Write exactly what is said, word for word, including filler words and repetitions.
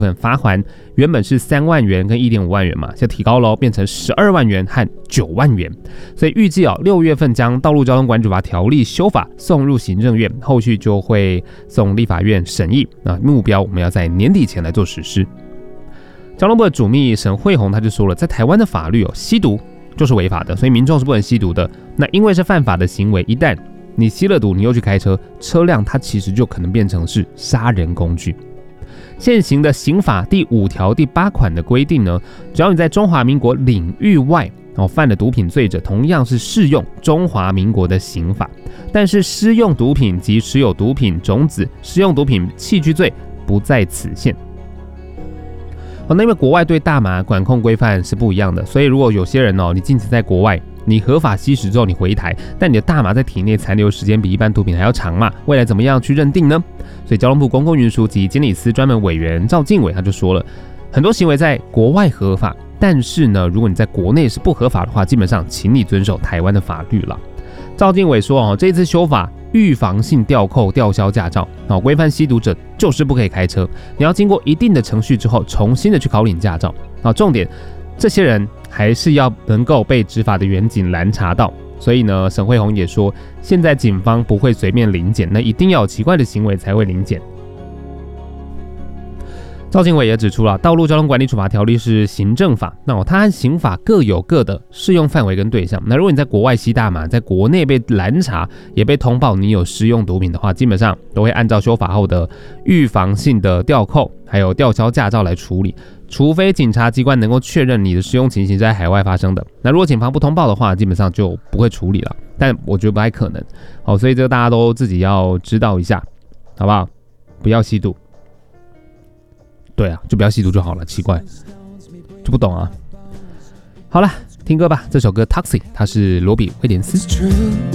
罚款原本是三万元跟 一点五万元嘛，现在提高了，变成十二万元和九万元。所以预计哦，六月份将道路交通管理处罚条例修法送入行政院，后续就会送立法院审议。那目标我们要在年底前来做实施。交通部的主秘沈慧虹他就说了，在台湾的法律哦，吸毒就是违法的，所以民众是不能吸毒的。那因为是犯法的行为，一旦你吸了毒，你又去开车，车辆它其实就可能变成是杀人工具。现行的刑法第五条第八款的规定呢，只要你在中华民国领域外哦犯了毒品罪者，同样是适用中华民国的刑法，但是施用毒品及持有毒品种子、施用毒品器具罪不在此限。哦，那因为国外对大麻管控规范是不一样的，所以如果有些人哦，你禁止在国外，你合法吸食之后你回台，但你的大麻在体内残留时间比一般毒品还要长嘛，未来怎么样去认定呢？所以交通部公共运输及监理司专门委员赵敬伟他就说了，很多行为在国外合法，但是呢，如果你在国内是不合法的话，基本上请你遵守台湾的法律了。赵敬伟说哦，这次修法预防性吊扣吊销驾照，规范吸毒者就是不可以开车，你要经过一定的程序之后，重新的去考领驾照。重点，这些人还是要能够被执法的员警拦查到。所以呢，沈慧虹也说，现在警方不会随便临检，那一定要有奇怪的行为才会临检。赵敬伟也指出了，道路交通管理处罚条例是行政法，那它和刑法各有各的适用范围跟对象。那如果你在国外吸大麻，在国内被拦查，也被通报你有施用毒品的话，基本上都会按照修法后的预防性的吊扣，还有吊销驾照来处理。除非警察机关能够确认你的施用情形是在海外发生的，那如果警方不通报的话，基本上就不会处理了。但我觉得不太可能，好，所以这个大家都自己要知道一下，好不好？不要吸毒。对啊，就不要吸毒就好了，奇怪，就不懂啊。好了，听歌吧，这首歌《Taxi》，它是罗比威廉斯。